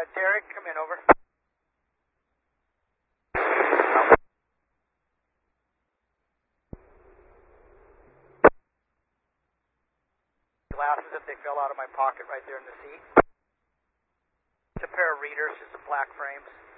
Derek, come in, over. Glasses if they fell out of my pocket right there in the seat. It's a pair of readers, just some black frames.